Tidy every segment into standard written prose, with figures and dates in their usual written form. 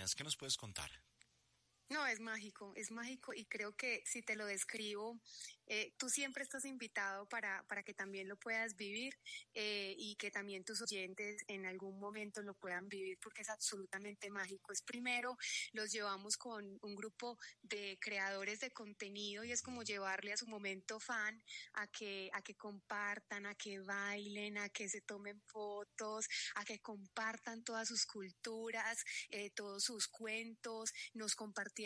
imaginas? ¿Qué nos puedes contar? No, es mágico y creo que si te lo describo, tú siempre estás invitado para que también lo puedas vivir y que también tus oyentes en algún momento lo puedan vivir porque es absolutamente mágico. Es primero, los llevamos con un grupo de creadores de contenido y es como llevarle a su momento fan a que compartan, a que bailen, a que se tomen fotos, a que compartan todas sus culturas, todos sus cuentos, nos compartieron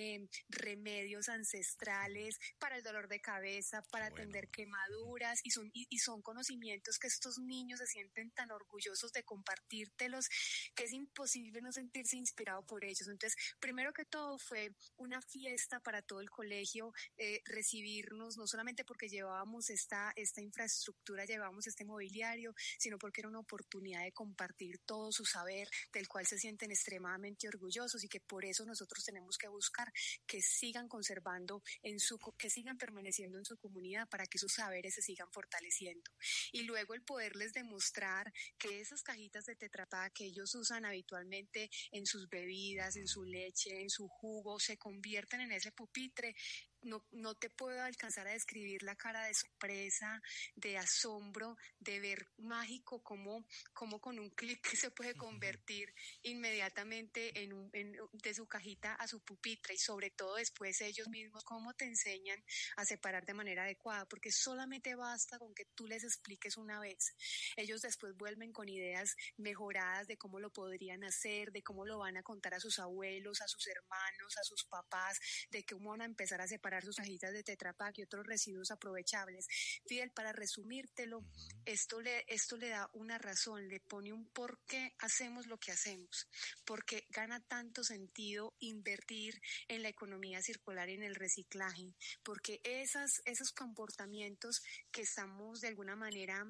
remedios ancestrales para el dolor de cabeza, para atender quemaduras y son conocimientos que estos niños se sienten tan orgullosos de compartírtelos que es imposible no sentirse inspirado por ellos. Entonces, primero que todo fue una fiesta para todo el colegio, recibirnos, no solamente porque llevábamos esta infraestructura, llevábamos este mobiliario, sino porque era una oportunidad de compartir todo su saber, del cual se sienten extremadamente orgullosos y que por eso nosotros tenemos que buscar que sigan conservando que sigan permaneciendo en su comunidad para que sus saberes se sigan fortaleciendo. Y luego el poderles demostrar que esas cajitas de Tetra Pak que ellos usan habitualmente en sus bebidas, en su leche, en su jugo, se convierten en ese pupitre. No te puedo alcanzar a describir la cara de sorpresa, de asombro, de ver mágico cómo con un clic se puede convertir inmediatamente de su cajita a su pupitre y sobre todo después ellos mismos cómo te enseñan a separar de manera adecuada, porque solamente basta con que tú les expliques una vez. Ellos después vuelven con ideas mejoradas de cómo lo podrían hacer, de cómo lo van a contar a sus abuelos, a sus hermanos, a sus papás, de cómo van a empezar a separar sus cajitas de Tetra Pak y otros residuos aprovechables. Fidel, para resumírtelo, esto le da una razón, le pone un por qué hacemos lo que hacemos, porque gana tanto sentido invertir en la economía circular y en el reciclaje, porque esos comportamientos que estamos de alguna manera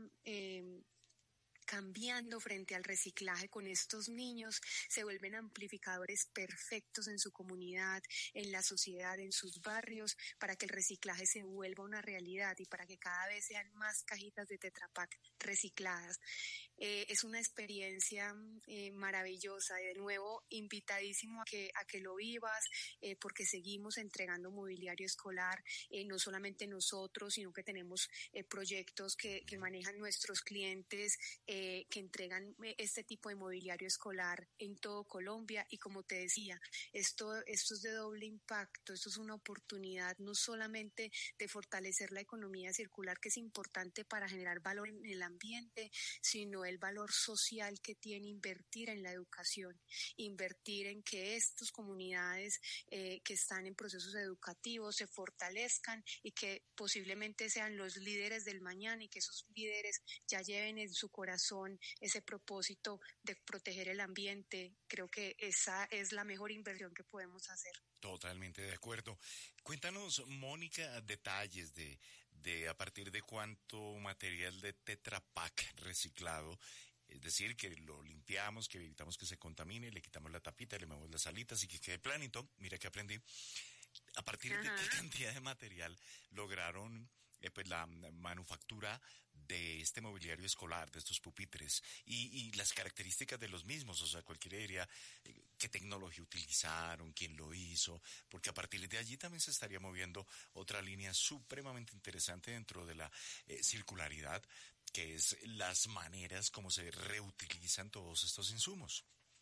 cambiando frente al reciclaje con estos niños se vuelven amplificadores perfectos en su comunidad, en la sociedad, en sus barrios, para que el reciclaje se vuelva una realidad y para que cada vez sean más cajitas de Tetra Pak recicladas. Es una experiencia maravillosa. De nuevo, invitadísimo a que lo vivas, porque seguimos entregando mobiliario escolar, no solamente nosotros, sino que tenemos proyectos que manejan nuestros clientes, que entregan este tipo de mobiliario escolar en todo Colombia y como te decía, esto es de doble impacto, esto es una oportunidad no solamente de fortalecer la economía circular que es importante para generar valor en el ambiente, sino el valor social que tiene invertir en la educación, invertir en que estas comunidades que están en procesos educativos se fortalezcan y que posiblemente sean los líderes del mañana y que esos líderes ya lleven en su corazón ese propósito de proteger el ambiente. Creo que esa es la mejor inversión que podemos hacer. Totalmente de acuerdo. Cuéntanos, Mónica, detalles de a partir de cuánto material de Tetra Pak reciclado, es decir, que lo limpiamos, que evitamos que se contamine, le quitamos la tapita, le movemos las alitas y que quede planito. Mira que aprendí. ¿A partir de qué cantidad de material lograron pues la manufactura de este mobiliario escolar, de estos pupitres y las características de los mismos? O sea, cualquiera diría qué tecnología utilizaron, quién lo hizo, porque a partir de allí también se estaría moviendo otra línea supremamente interesante dentro de la circularidad, que es las maneras como se reutilizan todos estos insumos.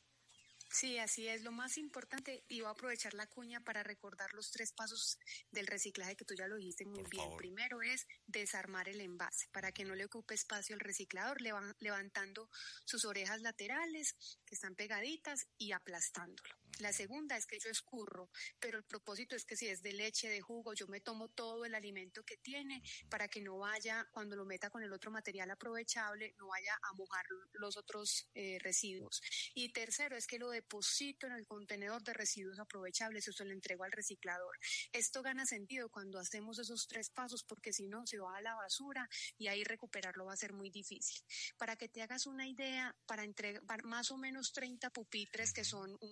Sí, así es. Lo más importante, y voy a aprovechar la cuña para recordar los 3 pasos del reciclaje que tú ya lo dijiste muy bien. Favor. Primero es desarmar el envase para que no le ocupe espacio el reciclador, levantando sus orejas laterales que están pegaditas y aplastándolo. La segunda es que yo escurro, pero el propósito es que si es de leche, de jugo, yo me tomo todo el alimento que tiene para que no vaya, cuando lo meta con el otro material aprovechable, no vaya a mojar los otros residuos. Y tercero es que lo deposito en el contenedor de residuos aprovechables, eso lo entrego al reciclador. Esto gana sentido cuando hacemos esos 3 pasos, porque si no se va a la basura y ahí recuperarlo va a ser muy difícil. Para que te hagas una idea, para entregar más o menos 30 pupitres, que son un mobiliario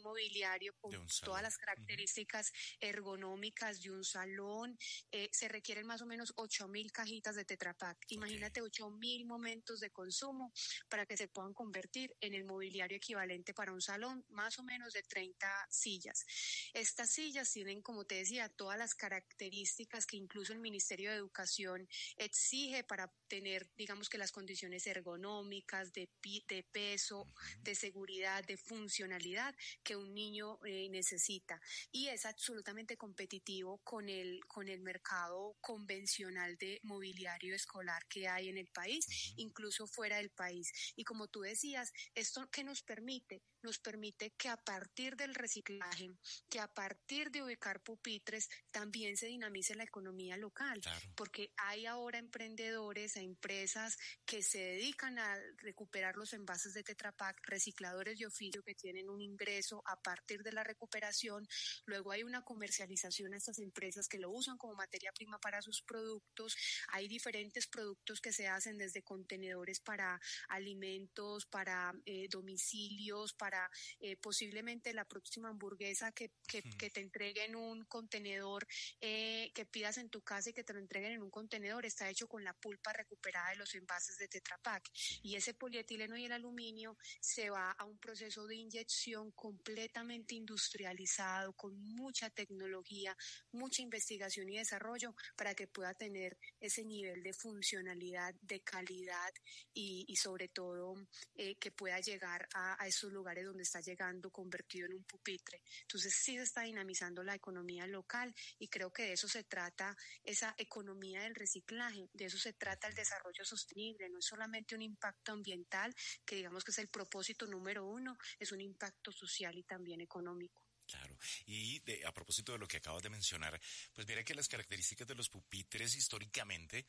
mobiliario con todas las características ergonómicas de un salón, se requieren más o menos 8.000 cajitas de Tetra Pak. Imagínate 8.000 momentos de consumo para que se puedan convertir en el mobiliario equivalente para un salón, más o menos de 30 sillas. Estas sillas tienen, como te decía, todas las características que incluso el Ministerio de Educación exige para tener, digamos que las condiciones ergonómicas, de peso, de seguridad, de funcionalidad que un niño necesita. Y es absolutamente competitivo con el mercado convencional de mobiliario escolar que hay en el país, incluso fuera del país. Y como tú decías, ¿esto qué nos permite? Nos permite que a partir del reciclaje, que a partir de ubicar pupitres, también se dinamice la economía local, porque hay ahora emprendedores, empresas que se dedican a recuperar los envases de Tetra Pak, recicladores de oficio que tienen un ingreso a partir de la recuperación. Luego hay una comercialización a estas empresas que lo usan como materia prima para sus productos. Hay diferentes productos que se hacen desde contenedores para alimentos, para domicilios, para posiblemente la próxima hamburguesa que te entreguen un contenedor, que pidas en tu casa y que te lo entreguen en un contenedor, está hecho con la pulpa recuperada de los envases de Tetra Pak. Y ese polietileno y el aluminio se va a un proceso de inyección completamente industrializado, con mucha tecnología, mucha investigación y desarrollo para que pueda tener ese nivel de funcionalidad, de calidad y sobre todo que pueda llegar a esos lugares donde está llegando convertido en un pupitre. Entonces sí se está dinamizando la economía local y creo que de eso se trata esa economía del reciclaje, de eso se trata el desarrollo sostenible, no es solamente un impacto ambiental, que digamos que es el propósito número uno, es un impacto social y también económico. Claro, y a propósito de lo que acabas de mencionar, pues mira que las características de los pupitres históricamente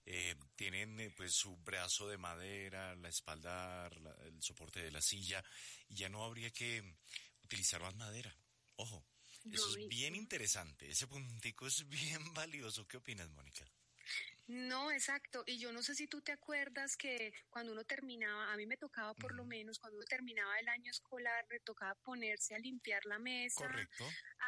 tienen pues su brazo de madera, la espalda, el soporte de la silla, y ya no habría que utilizar más madera. Ojo, eso es bien interesante, ese puntico es bien valioso. ¿Qué opinas, Mónica? No, exacto. Y yo no sé si tú te acuerdas que cuando uno terminaba, a mí me tocaba por lo menos, cuando uno terminaba el año escolar, me tocaba ponerse a limpiar la mesa. Correcto.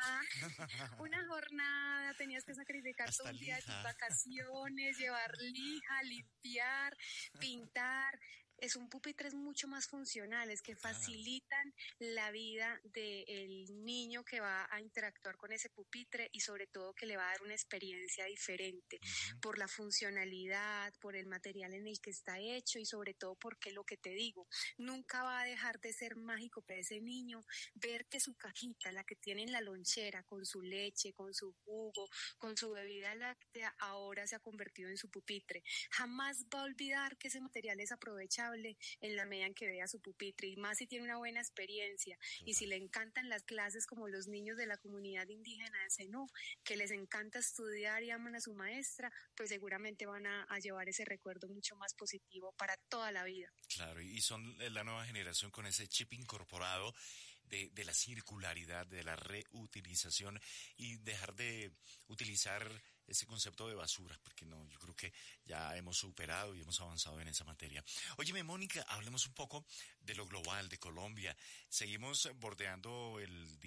Una jornada, tenías que sacrificar hasta todo un día de tus lija. vacaciones, llevar lija, limpiar, pintar. Son pupitres mucho más funcionales que facilitan la vida del niño que va a interactuar con ese pupitre y sobre todo que le va a dar una experiencia diferente por la funcionalidad, por el material en el que está hecho y sobre todo porque lo que te digo, nunca va a dejar de ser mágico para ese niño ver que su cajita, la que tiene en la lonchera con su leche, con su jugo, con su bebida láctea, ahora se ha convertido en su pupitre. Jamás va a olvidar que ese material es aprovechable en la medida en que vea su pupitre y más si tiene una buena experiencia y si le encantan las clases como los niños de la comunidad indígena de Zenú, que les encanta estudiar y aman a su maestra, pues seguramente van a llevar ese recuerdo mucho más positivo para toda la vida. Claro, y son la nueva generación con ese chip incorporado de la circularidad, de la reutilización y dejar de utilizar ese concepto de basura, porque no, yo creo que ya hemos superado y hemos avanzado en esa materia. Óyeme, Mónica, hablemos un poco de lo global, de Colombia. Seguimos bordeando el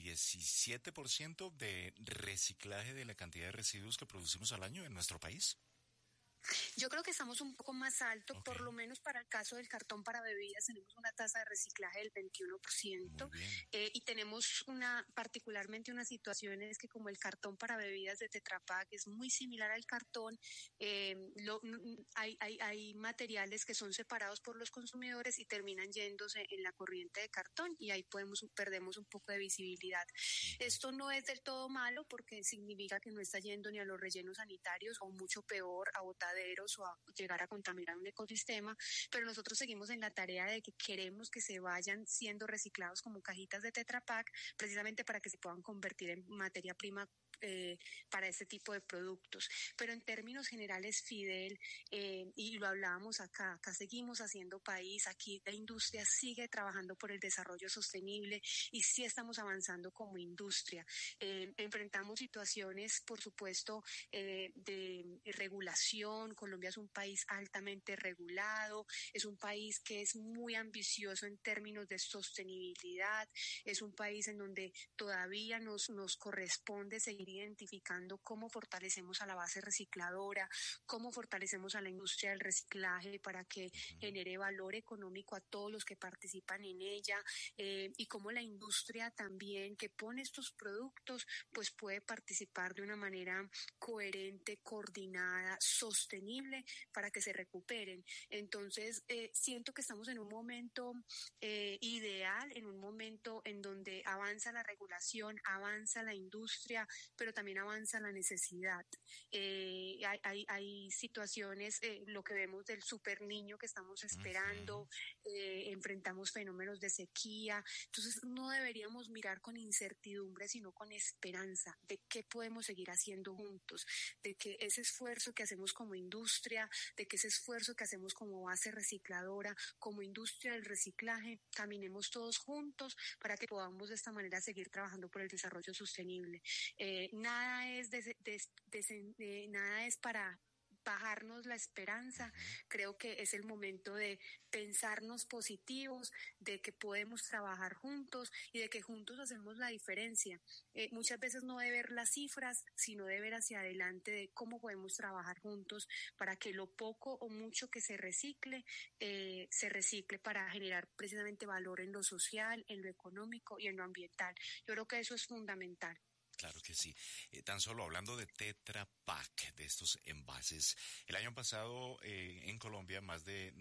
17% de reciclaje de la cantidad de residuos que producimos al año en nuestro país. Yo creo que estamos un poco más alto, por lo menos para el caso del cartón para bebidas tenemos una tasa de reciclaje del 21%, y tenemos particularmente unas situaciones que como el cartón para bebidas de Tetra Pak es muy similar al cartón, hay materiales que son separados por los consumidores y terminan yéndose en la corriente de cartón y ahí perdemos un poco de visibilidad. Esto no es del todo malo porque significa que no está yendo ni a los rellenos sanitarios o mucho peor a botaderos o a llegar a contaminar un ecosistema, pero nosotros seguimos en la tarea de que queremos que se vayan siendo reciclados como cajitas de Tetra Pak, precisamente para que se puedan convertir en materia prima para este tipo de productos. Pero en términos generales, Fidel, y lo hablábamos acá seguimos haciendo país, aquí la industria sigue trabajando por el desarrollo sostenible y sí estamos avanzando como industria. Enfrentamos situaciones, por supuesto, de regulación. Colombia es un país altamente regulado, es un país que es muy ambicioso en términos de sostenibilidad, es un país en donde todavía nos corresponde seguir identificando cómo fortalecemos a la base recicladora, cómo fortalecemos a la industria del reciclaje para que genere valor económico a todos los que participan en ella, y cómo la industria también que pone estos productos pues puede participar de una manera coherente, coordinada, sostenible para que se recuperen. Entonces, siento que estamos en un momento ideal, en un momento en donde avanza la regulación, avanza la industria, pero también avanza la necesidad. Hay situaciones, lo que vemos del super niño que estamos esperando, enfrentamos fenómenos de sequía, entonces no deberíamos mirar con incertidumbre, sino con esperanza de qué podemos seguir haciendo juntos, de que ese esfuerzo que hacemos como industria, de que ese esfuerzo que hacemos como base recicladora, como industria del reciclaje, caminemos todos juntos para que podamos de esta manera seguir trabajando por el desarrollo sostenible. Nada es para bajarnos la esperanza. Creo que es el momento de pensarnos positivos, de que podemos trabajar juntos y de que juntos hacemos la diferencia. Muchas veces no de ver las cifras, sino de ver hacia adelante de cómo podemos trabajar juntos para que lo poco o mucho que se recicle para generar precisamente valor en lo social, en lo económico y en lo ambiental. Yo creo que eso es fundamental. Claro que sí. Tan solo hablando de Tetra Pak, de estos envases, el año pasado en Colombia más de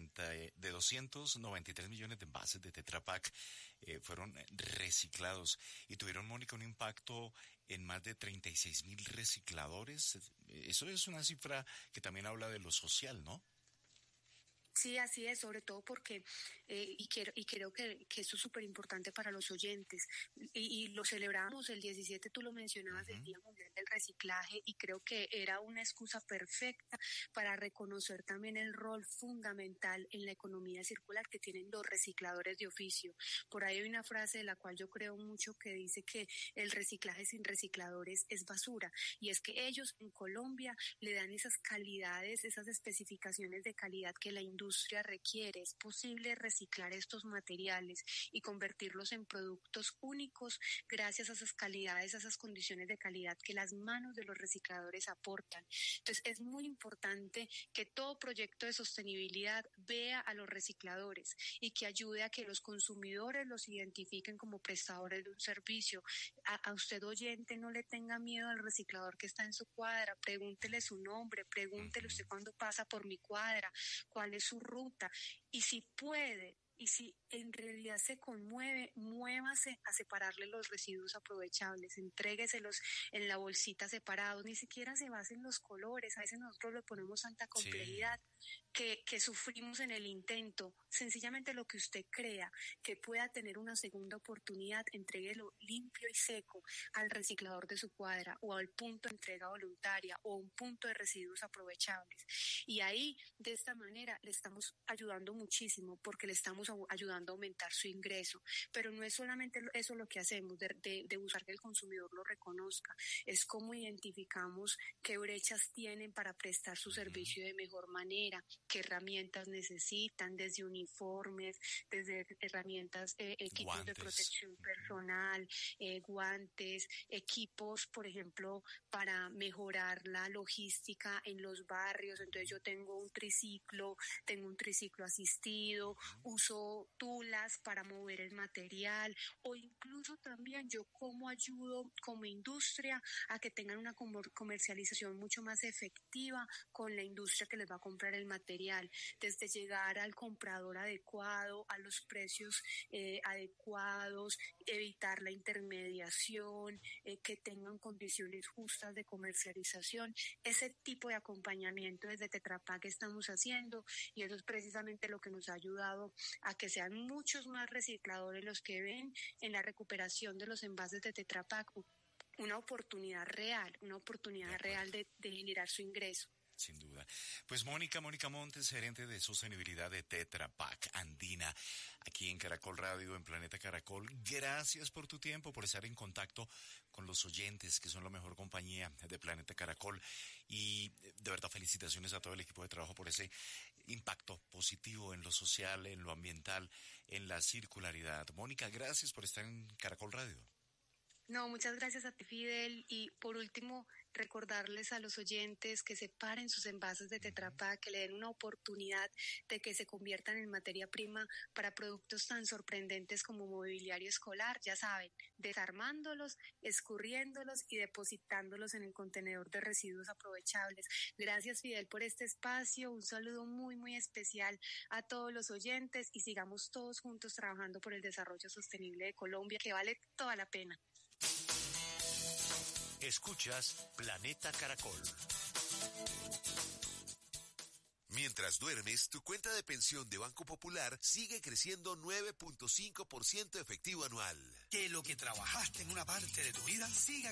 293 millones de envases de Tetra Pak fueron reciclados y tuvieron, Mónica, un impacto en más de 36,000 recicladores. Eso es una cifra que también habla de lo social, ¿no? Sí, así es, sobre todo porque, creo que esto es súper importante para los oyentes, y lo celebramos el 17, tú lo mencionabas, el Día Mundial del Reciclaje, y creo que era una excusa perfecta para reconocer también el rol fundamental en la economía circular que tienen los recicladores de oficio. Por ahí hay una frase de la cual yo creo mucho que dice que el reciclaje sin recicladores es basura, y es que ellos en Colombia le dan esas calidades, esas especificaciones de calidad que la industria requiere. Es posible reciclar estos materiales y convertirlos en productos únicos gracias a esas calidades, a esas condiciones de calidad que las manos de los recicladores aportan. Entonces es muy importante que todo proyecto de sostenibilidad vea a los recicladores y que ayude a que los consumidores los identifiquen como prestadores de un servicio. A usted, oyente, no le tenga miedo al reciclador que está en su cuadra, pregúntele su nombre, pregúntele usted cuando pasa por mi cuadra, cuál es su ruta, y si puede, y si en realidad se conmueve, muévase a separarle los residuos aprovechables, entrégueselos en la bolsita separados, ni siquiera se base en los colores. A veces nosotros le ponemos tanta complejidad que sufrimos en el intento. Sencillamente lo que usted crea que pueda tener una segunda oportunidad, entréguelo limpio y seco al reciclador de su cuadra, o al punto de entrega voluntaria, o a un punto de residuos aprovechables. Y ahí, de esta manera, le estamos ayudando muchísimo, porque le estamos ayudando a aumentar su ingreso. Pero no es solamente eso lo que hacemos, de buscar que el consumidor lo reconozca, es cómo identificamos qué brechas tienen para prestar su servicio de mejor manera, qué herramientas necesitan, desde uniformes, desde herramientas, equipos guantes de protección personal, guantes, equipos, por ejemplo, para mejorar la logística en los barrios. Entonces yo tengo un triciclo asistido, uso tulas para mover el material, o incluso también yo cómo ayudo como industria a que tengan una comercialización mucho más efectiva con la industria que les va a comprar el material, desde llegar al comprador adecuado, a los precios adecuados, evitar la intermediación, que tengan condiciones justas de comercialización. Ese tipo de acompañamiento desde Tetra Pak estamos haciendo, y eso es precisamente lo que nos ha ayudado a que sean muchos más recicladores los que ven en la recuperación de los envases de Tetra Pak una oportunidad real de generar su ingreso. Sin duda. Pues Mónica Montes, gerente de sostenibilidad de Tetra Pak Andina, aquí en Caracol Radio, en Planeta Caracol. Gracias por tu tiempo, por estar en contacto con los oyentes, que son la mejor compañía de Planeta Caracol. Y de verdad, felicitaciones a todo el equipo de trabajo por ese impacto positivo en lo social, en lo ambiental, en la circularidad. Mónica, gracias por estar en Caracol Radio. No, muchas gracias a ti, Fidel. Y por último, recordarles a los oyentes que separen sus envases de Tetra Pak, que le den una oportunidad de que se conviertan en materia prima para productos tan sorprendentes como mobiliario escolar, ya saben, desarmándolos, escurriéndolos y depositándolos en el contenedor de residuos aprovechables. Gracias, Fidel, por este espacio. Un saludo muy, muy especial a todos los oyentes y sigamos todos juntos trabajando por el desarrollo sostenible de Colombia, que vale toda la pena. Escuchas Planeta Caracol. Mientras duermes, tu cuenta de pensión de Banco Popular sigue creciendo 9.5% efectivo anual. Que lo que trabajaste en una parte de tu vida siga